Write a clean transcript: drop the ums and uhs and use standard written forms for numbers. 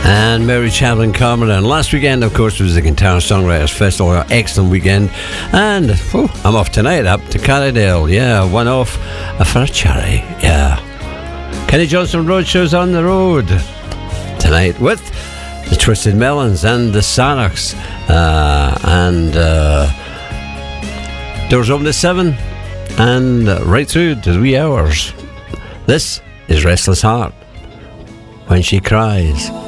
and Mary Chapman Carmel. And last weekend, of course, was the Guitar Songwriters Festival. Excellent weekend. And I'm off tonight up to Carrydale. Yeah, one off for a cherry. Yeah. Kenny Johnson Roadshow's on the road tonight with the Twisted Melons and the Sanarks. Doors open at 7 and right through to the wee hours. This is Restless Heart when she cries.